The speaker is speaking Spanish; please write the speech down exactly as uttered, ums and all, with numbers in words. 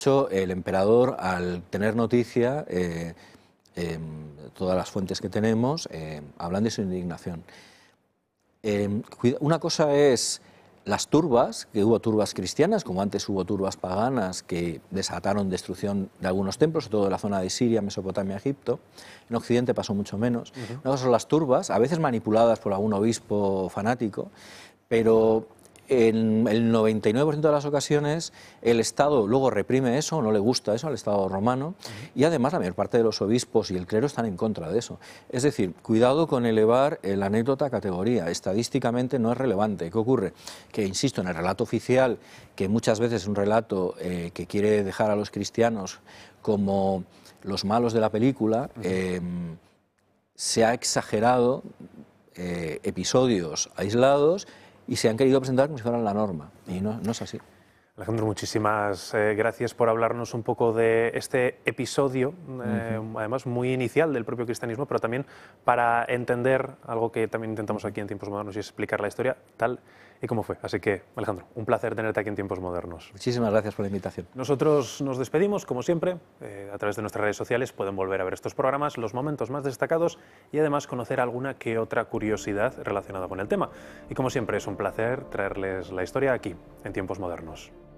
hecho, el emperador, al tener noticia, eh, eh, todas las fuentes que tenemos eh, hablan de su indignación. Eh, una cosa es las turbas, que hubo turbas cristianas, como antes hubo turbas paganas que desataron destrucción de algunos templos, sobre todo de la zona de Siria, Mesopotamia, Egipto. En Occidente pasó mucho menos. Uh-huh. Una cosa son las turbas, a veces manipuladas por algún obispo fanático, pero en el noventa y nueve por ciento de las ocasiones el Estado luego reprime eso, no le gusta eso al Estado romano, uh-huh. y además la mayor parte de los obispos y el clero están en contra de eso. Es decir, cuidado con elevar la anécdota a categoría, estadísticamente no es relevante. ¿Qué ocurre? Que, insisto, en el relato oficial, que muchas veces es un relato eh, que quiere dejar a los cristianos como los malos de la película, uh-huh. eh, se ha exagerado eh, episodios aislados y se han querido presentar como si fueran la norma, y no, no es así. Alejandro, muchísimas eh, gracias por hablarnos un poco de este episodio, eh, uh-huh. además muy inicial del propio cristianismo, pero también para entender algo que también intentamos aquí en Tiempos Modernos y explicar la historia tal y como fue. Así que, Alejandro, un placer tenerte aquí en Tiempos Modernos. Muchísimas gracias por la invitación. Nosotros nos despedimos, como siempre, eh, a través de nuestras redes sociales pueden volver a ver estos programas, los momentos más destacados y además conocer alguna que otra curiosidad relacionada con el tema. Y como siempre, es un placer traerles la historia aquí, en Tiempos Modernos.